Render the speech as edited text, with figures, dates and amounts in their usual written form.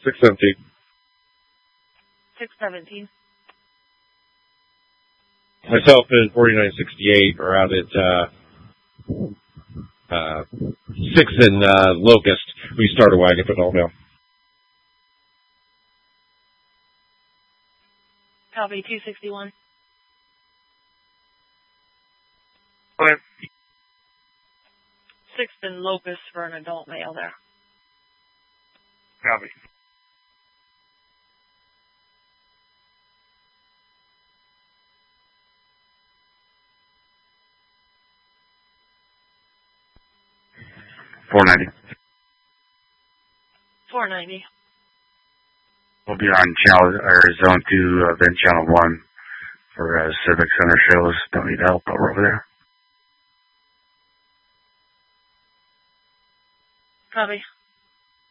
617. 617. Myself and 4968 are out at 6th and Locust. We start a wagon for all now. Copy, 261. Okay. 6th and Locust for an adult male there. Copy. $490. 490. We'll be on Zone 2, then Channel 1 for Civic Center shows. Don't need help over there. Copy.